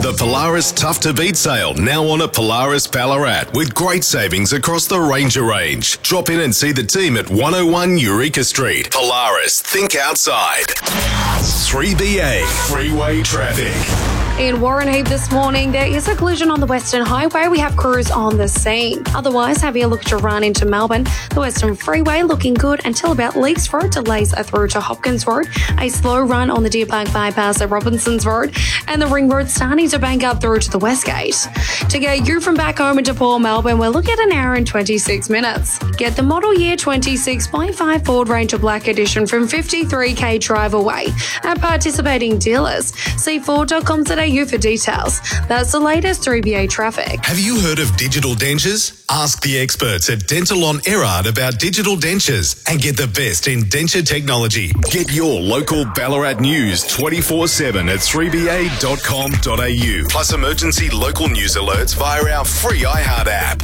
The Polaris Tough to Beat sale now on at Polaris Ballarat with great savings across the Ranger range. Drop in and see the team at 101 Eureka Street. Polaris, think outside. 3BA Freeway Traffic. In Warrenheip this morning, there is a collision on the Western Highway. We have crews on the scene. Otherwise, having a look at your run into Melbourne. The Western Freeway looking good until about Leakes Road. Delays are through to Hopkins Road. A slow run on the Deer Park bypass at Robinsons Road. And the Ring Road starting to bank up through to the West Gate. To get you from back home into Port Melbourne, we're looking at an hour and 26 minutes. Get the model year 26.5 Ford Ranger Black Edition from 53k drive away at participating dealers. See Ford.com.au for details. That's the latest 3BA traffic. Have you heard of digital dentures? Ask the experts at Dental on Erard about digital dentures and get the best in denture technology. Get your local Ballarat news 24/7 at 3ba.com.au. Plus emergency local news alerts via our free iHeart app.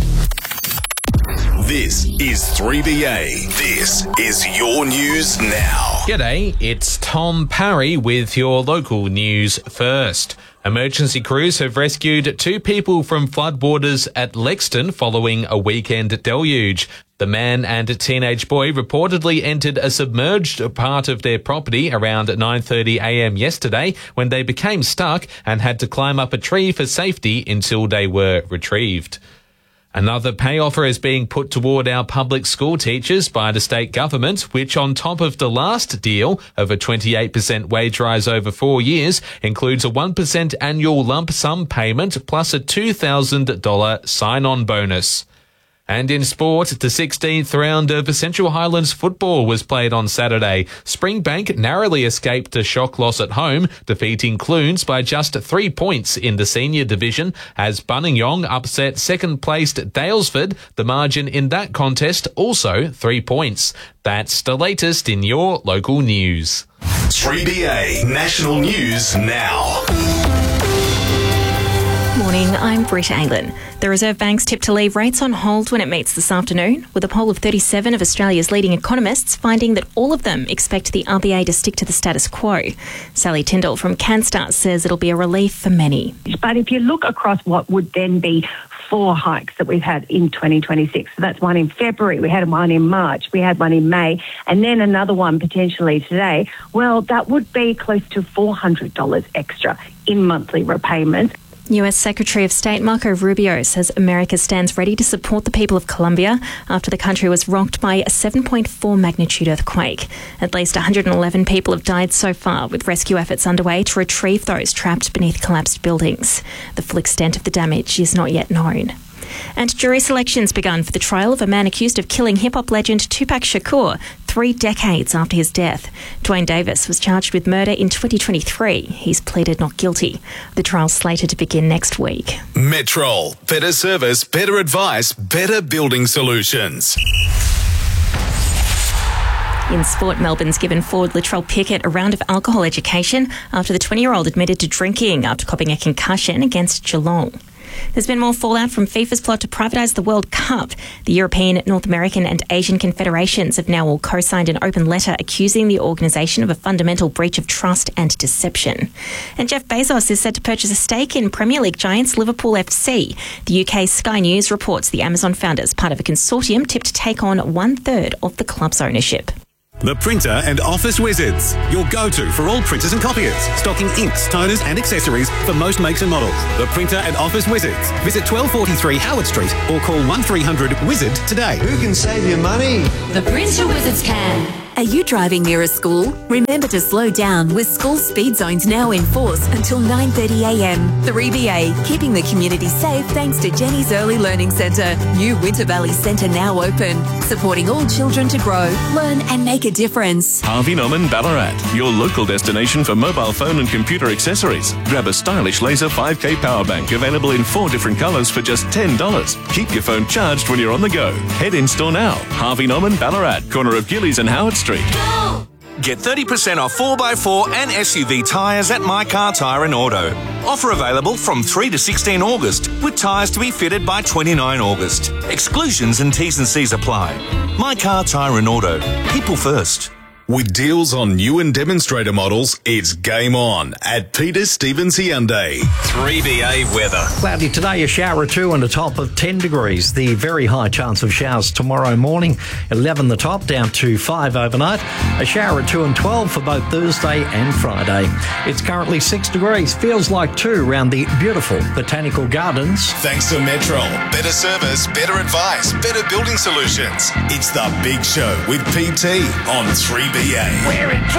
This is 3BA. This is your news now. G'day, it's Tom Parry with your local news first. Emergency crews have rescued 2 people from floodwaters at Lexton following a weekend deluge. The man and a teenage boy reportedly entered a submerged part of their property around 9:30 a.m. yesterday when they became stuck and had to climb up a tree for safety until they were retrieved. Another pay offer is being put toward our public school teachers by the state government, which on top of the last deal of a 28% wage rise over 4 years, includes a 1% annual lump sum payment plus a $2,000 sign-on bonus. And in sport, the 16th round of Central Highlands football was played on Saturday. Springbank narrowly escaped a shock loss at home, defeating Clunes by just 3 points in the senior division as Buninyong upset second-placed Daylesford. The margin in that contest also 3 points. That's the latest in your local news. 3BA National News Now. Morning, I'm Britt Aylen. The Reserve Bank's tip to leave rates on hold when it meets this afternoon, with a poll of 37 of Australia's leading economists finding that all of them expect the RBA to stick to the status quo. Sally Tyndall from CanStar says it'll be a relief for many. But if you look across what would then be 4 hikes that we've had in 2026, so that's one in February, we had one in March, we had one in May, and then another one potentially today, well, that would be close to $400 extra in monthly repayments. US Secretary of State Marco Rubio says America stands ready to support the people of Colombia after the country was rocked by a 7.4 magnitude earthquake. At least 111 people have died so far, with rescue efforts underway to retrieve those trapped beneath collapsed buildings. The full extent of the damage is not yet known. And jury selection's begun for the trial of a man accused of killing hip-hop legend Tupac Shakur 3 decades after his death. Dwayne Davis was charged with murder in 2023. He's pleaded not guilty. The trial's slated to begin next week. Metrol. Better service, better advice, better building solutions. In sport, Melbourne's given forward Latrell Pickett a round of alcohol education after the 20-year-old admitted to drinking after copping a concussion against Geelong. There's been more fallout from FIFA's plot to privatise the World Cup. The European, North American and Asian confederations have now all co-signed an open letter accusing the organisation of a fundamental breach of trust and deception. And Jeff Bezos is set to purchase a stake in Premier League giants Liverpool FC. The UK Sky News reports the Amazon founders, part of a consortium tipped to take on 1/3 of the club's ownership. The Printer and Office Wizards, your go-to for all printers and copiers, stocking inks, toners and accessories for most makes and models. The Printer and Office Wizards. Visit 1243 Howard Street or call 1300-WIZARD today. Who can save you money? The Printer Wizards can. Are you driving near a school? Remember to slow down with school speed zones now in force until 9:30 a.m. 3BA, keeping the community safe thanks to Jenny's Early Learning Centre. New Winter Valley Centre now open, supporting all children to grow, learn and make a difference. Harvey Norman Ballarat, your local destination for mobile phone and computer accessories. Grab a stylish laser 5K power bank available in 4 different colours for just $10. Keep your phone charged when you're on the go. Head in store now. Harvey Norman Ballarat, corner of Gillies and Howard Street. Go! Get 30% off 4x4 and SUV tyres at My Car Tyre and Auto. Offer available from 3 to 16 August, with tyres to be fitted by 29 August. Exclusions and T's and C's apply. My Car Tyre and Auto. People first. With deals on new and demonstrator models, it's game on at Peter Stevens Hyundai. 3BA weather. Cloudy today, a shower or two and a top of 10 degrees. The very high chance of showers tomorrow morning. 11 the top, down to 5 overnight. A shower at 2 and 12 for both Thursday and Friday. It's currently 6 degrees. Feels like 2 around the beautiful Botanical Gardens. Thanks to Metro. Better service, better advice, better building solutions. It's The Big Show with PT on 3BA. We're in trouble.